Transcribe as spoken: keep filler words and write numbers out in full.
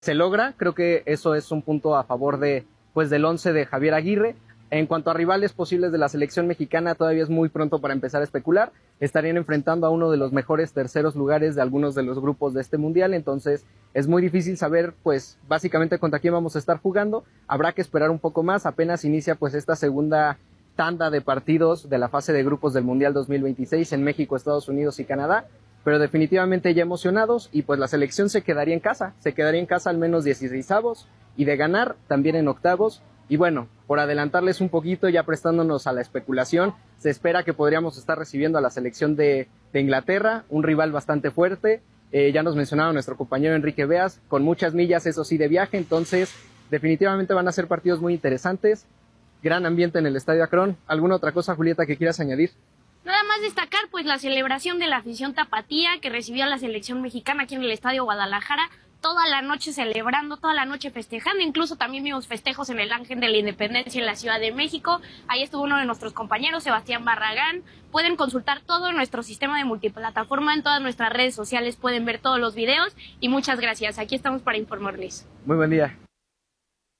se logra. Creo que eso es un punto a favor de, pues, del once de Javier Aguirre. En cuanto a rivales posibles de la selección mexicana, todavía es muy pronto para empezar a especular. Estarían enfrentando a uno de los mejores terceros lugares de algunos de los grupos de este mundial, entonces es muy difícil saber, pues, básicamente contra quién vamos a estar jugando. Habrá que esperar un poco más, apenas inicia, pues, esta segunda tanda de partidos de la fase de grupos del Mundial dos mil veintiséis en México, Estados Unidos y Canadá, pero definitivamente ya emocionados, y pues la selección se quedaría en casa, se quedaría en casa al menos dieciseisavos, y de ganar también en octavos. Y bueno, por adelantarles un poquito, ya prestándonos a la especulación, se espera que podríamos estar recibiendo a la selección de, de Inglaterra, un rival bastante fuerte. Eh, ya nos mencionaba nuestro compañero Enrique Beas, con muchas millas, eso sí, de viaje, entonces definitivamente van a ser partidos muy interesantes. Gran ambiente en el Estadio Akron. ¿Alguna otra cosa, Julieta, que quieras añadir? Nada más destacar, pues, la celebración de la afición tapatía que recibió a la selección mexicana aquí en el Estadio Guadalajara, toda la noche celebrando, toda la noche festejando, incluso también vimos festejos en el Ángel de la Independencia en la Ciudad de México. Ahí estuvo uno de nuestros compañeros, Sebastián Barragán. Pueden consultar todo nuestro sistema de multiplataforma en todas nuestras redes sociales, pueden ver todos los videos y muchas gracias. Aquí estamos para informarles. Muy buen día.